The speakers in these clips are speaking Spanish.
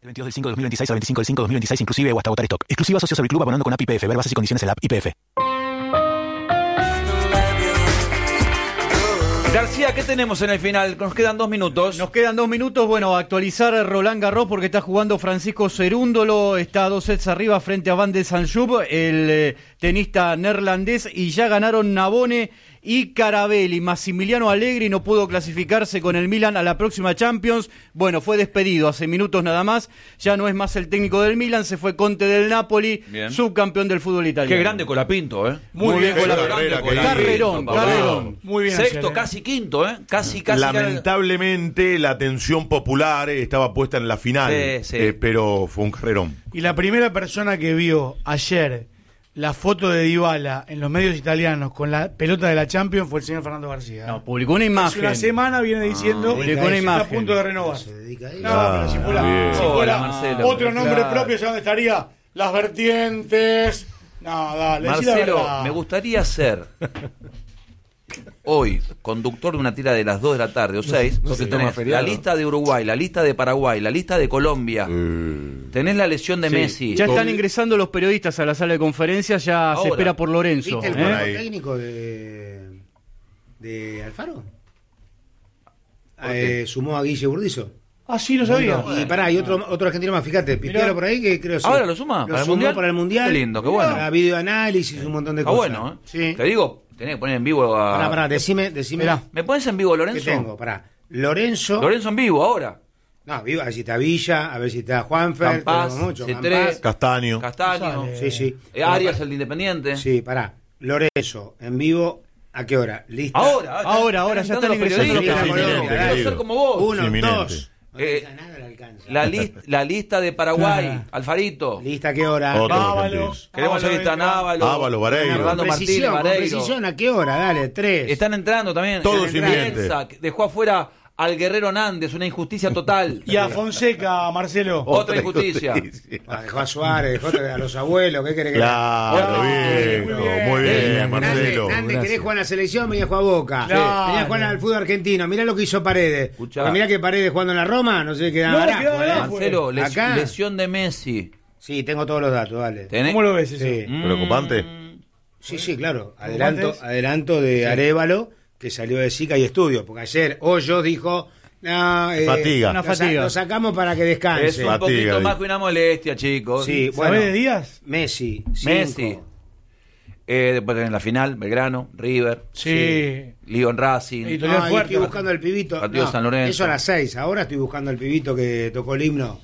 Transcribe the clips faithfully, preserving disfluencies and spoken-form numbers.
veintidós del cinco de dos mil veintiséis al veinticinco del cinco de dos mil veintiséis inclusive o hasta agotar stock. Exclusiva socio sobre el club abonando con app I P F. Ver bases y condiciones en la app I P F. García, ¿qué tenemos en el final? Nos quedan dos minutos. Nos quedan dos minutos. Bueno, actualizar Roland Garros porque está jugando Francisco Cerúndolo. Está a dos sets arriba frente a Van de Sanjub, el eh, tenista neerlandés. Y ya ganaron Navone y Carabelli. Massimiliano Allegri no pudo clasificarse con el Milan a la próxima Champions. Bueno, fue despedido hace minutos nada más. Ya no es más el técnico del Milan. Se fue Conte del Napoli, bien. Subcampeón del fútbol italiano. Qué grande Colapinto, ¿eh? Muy, Muy bien, bien Colapinto. Carrerón, Carrerón. Muy bien. Sexto, ayer, casi quinto, ¿eh? Casi, casi. Lamentablemente la atención popular estaba puesta en la final, sí, sí. Eh, pero fue un carrerón. Y la primera persona que vio ayer la foto de Dybala en los medios italianos con la pelota de la Champions fue el señor Fernando García. No, publicó una imagen. Hace una semana viene diciendo ah, publicó una imagen. Está a punto de renovar. Se dedica a no, ah, pero si fuera, bien. si fuera Hola, Marcelo, otro nombre claro. propio, ¿sabes dónde estaría? Las vertientes. No, dale. Marcelo, me gustaría ser hoy conductor de una tira de las dos de la tarde o seis, no, no porque tenés la lista de Uruguay, la lista de Paraguay, la lista de Colombia, mm. tenés la lesión de sí. Messi. Ya están ingresando los periodistas a la sala de conferencias, ya Ahora, se espera por Lorenzo. ¿Viste el ¿eh? cuerpo técnico de, de Alfaro? Eh, sumó a Guille Burdizo. Ah, sí, lo sabía. Bueno, y pará, hay otro, otro argentino más, fíjate, Pipiaro por ahí que creo que ¿Ahora lo suma? Lo ¿Para el sumó mundial? para el Mundial. Qué lindo, qué bueno. Para videoanálisis, un montón de ah, cosas. bueno, ¿eh? Sí. Te digo, tenés que poner en vivo a... Pará, pará, decime, decime. Mirá, ¿me pones en vivo, Lorenzo? ¿Qué tengo? Pará. Lorenzo. Lorenzo en vivo, ahora. No, vivo, a ver si está Villa, a ver si está Juanfer. Campaz, mucho, C tres, Castaño. Castaño. Sí, sí. Eh, Arias, el de Independiente. Sí, pará. Lorenzo, en vivo, ¿a qué hora? ¿Lista? Ahora, ahora, ahora, ya están ingresando los periodistas. Quiero ser como vos. Uno, dos. No eh, nada le alcanza. La, list, la lista de Paraguay, claro. Alfarito. ¿Lista a qué hora? Ábalos. Queremos saber si está Ábalos. Ábalos, Vareiro. Fernando Martínez, Vareiro. Precisión, ¿a qué hora? Dale, tres. Están entrando también. Todos invidentes. Dejó afuera al Guerrero Nández, una injusticia total. Y a Fonseca, Marcelo. Otra injusticia. Ah, dejó a Suárez, dejó a los abuelos, ¿qué querés que Claro, bien, muy bien, muy bien, Marcelo. Antes querés jugar a la selección, venía a jugar a Boca. Claro. Venía a jugar al fútbol argentino. Mirá lo que hizo Paredes. Mirá que Paredes jugando en la Roma, no sé qué no, quedaba. ¿eh? Marcelo, les, Acá, lesión de Messi. Sí, tengo todos los datos, dale. ¿Cómo lo ves eso? Sí. ¿Preocupante? Sí, sí, claro. Adelanto, adelanto de sí. Arévalo, que salió de Sica y Estudio. Porque ayer Hoyos dijo... No, eh, fatiga. Una lo, fatiga. Lo sacamos para que descanse. Es un fatiga, poquito más que una molestia, chicos. Sí, ¿Sabés bueno, de Díaz? Messi. Messi. Eh, después en la final, Belgrano, River. Sí. sí. Lyon Racing. No, no, estoy buscando el pibito. Partido no, San Lorenzo. Eso a las seis. Ahora estoy buscando el pibito que tocó el himno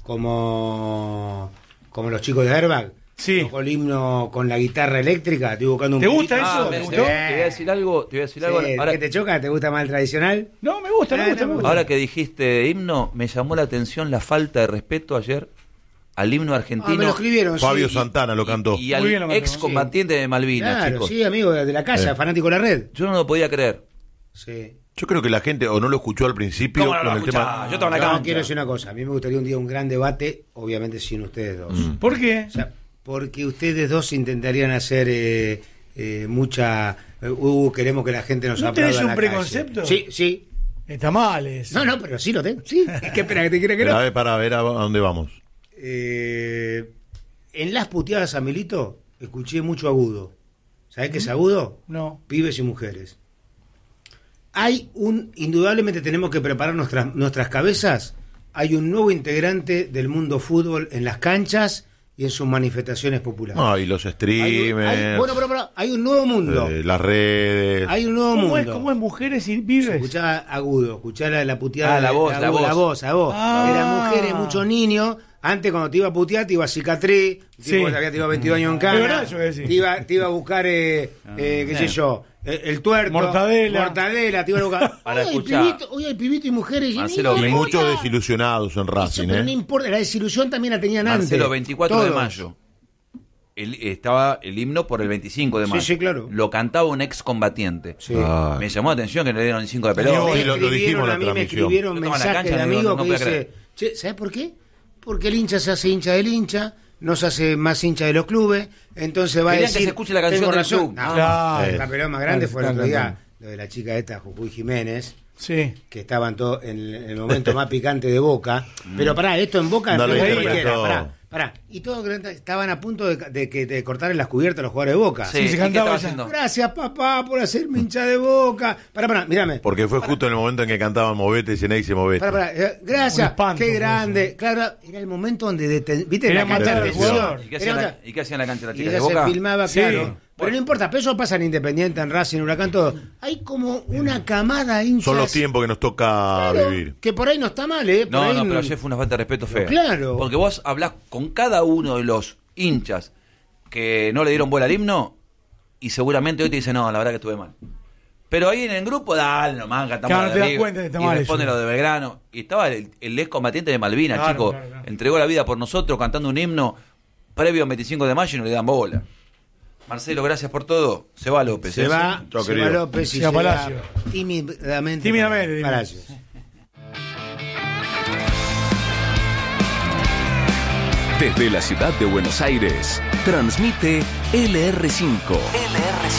como, como los chicos de Airbag. Sí. Tocó el himno con la guitarra eléctrica. Estoy buscando un ¿Te gusta pibito. eso? Ah, ¿Te me, gustó? te, te voy a decir algo. Te voy a decir Sí, algo. Ahora, ¿qué te choca? ¿Te gusta más el tradicional? No, me gusta, me Ah, gusta, no, me gusta. ahora que dijiste himno, me llamó la atención la falta de respeto ayer al himno argentino. Ah, me lo escribieron. Fabio sí. Santana lo cantó. Y, y al excombatiente sí. de Malvinas, Claro, chicos. sí, amigo, de la calle, eh. fanático de la red. Yo no lo podía creer. Sí. Yo creo que la gente o no lo escuchó al principio ¿Cómo no lo con el escuchá? tema. Yo estaba en la No, cancha. quiero decir una cosa. A mí me gustaría un día un gran debate, obviamente sin ustedes dos. Mm. ¿Por qué? O sea, porque ustedes dos intentarían hacer eh, eh, mucha... Uh, queremos que la gente nos ¿No aplauda tenés en un la preconcepto? calle. Sí, sí. Está mal eso. No, no, pero sí lo tengo. Sí. ¿Qué espera que te quiera que Pero no? a ver, para ver a dónde vamos. Eh, en las puteadas a Milito escuché mucho agudo. ¿Sabés qué es agudo? No. Pibes y mujeres. Hay un... Indudablemente tenemos que preparar nuestras, nuestras cabezas. Hay un nuevo integrante del mundo fútbol en las canchas y en sus manifestaciones populares. Ah, y los streamers. Hay, hay, bueno, pero, pero hay un nuevo mundo. Eh, las redes. Hay un nuevo ¿Cómo mundo. es, ¿Cómo es mujeres y pibes? Escuchá agudo, escuchá la, la puteada. Ah, la voz, la voz. La voz, la voz. Ah. Eran mujeres, muchos niños. Antes cuando te iba a putear te iba a cicatriz, Sí. tipo, te había tirado veintidós años en Es cana. verdad eso que decís. Te iba, te iba a buscar, eh, eh, qué sé yo, el, el tuerto. Mortadela. Mortadela, te iba a buscar. Para hoy, hay escuchar. pibito, hoy hay pibito y mujeres. Y Marcelo, no Y importa. muchos desilusionados en Eso, Racing, pero ¿eh? no importa, la desilusión también la tenían antes. Marcelo, veinticuatro de Todos. mayo. El, estaba el himno por el veinticinco de Sí, mayo. sí, claro. Lo cantaba un excombatiente. Sí. Ah. Me llamó la atención que le dieron el cinco de Me pelota. Sí, lo- lo dijimos en escribieron la a mí, me transmisión. escribieron Yo estaba en la mensajes cancha, de no, amigos no que podía dice, creer. che, ¿sabes por qué? Porque el hincha se hace hincha del hincha, no se hace más hincha de los clubes, entonces va Querían a que decir... se escuche la canción tengo del razón. club. No, Claro. el papelón más grande Claro, fue el otro claro, día, claro. lo de la chica esta, Jujuy Jiménez, Sí. Que estaban todos en el momento más picante de Boca. Pero pará, esto en Boca no no lo cualquiera, pará, pará. Y todos estaban a punto de, de que de cortarle las cubiertas a los jugadores de Boca. Sí, se cantaba haciendo? Gracias, papá, por hacerme hincha de Boca. Pará, pará, mírame. Porque fue pará. justo en el momento en que cantaban Movete y Ceney se Movete. Pará, pará. Eh, gracias, espanto, qué grande. Claro, era el momento donde deten... ¿Viste? Querían La matar cancha al de jugador. ¿Y qué, Era hacían otra- la, ¿Y qué hacían la cancha de la Y chica ya de se Boca? filmaba, Sí. claro. Pero no importa, pero eso pasa en Independiente, en Racing, en Huracán, todo. Hay como una camada hinchas. Son los tiempos que nos toca Claro, vivir. que por ahí no está mal, ¿eh? Por No, ahí no, pero ayer fue una falta de respeto fea. Claro. Porque vos hablás con cada uno de los hinchas que no le dieron bola al himno y seguramente hoy te dicen, no, la verdad que estuve mal. Pero ahí en el grupo, dale, nomás, cantamos Claro, la te das liga. cuenta que está Y mal responde eso. lo de Belgrano. Y estaba el, el excombatiente de Malvinas, Claro, chico. claro, claro. Entregó la vida por nosotros cantando un himno previo al veinticinco de mayo y no le dan bola. Marcelo, gracias por todo. Se va López. Se ¿eh? va, Chao, se va querido. López y Se va llega Palacio. tímidamente. Tímidamente, Palacio. Desde la ciudad de Buenos Aires, transmite L R cinco.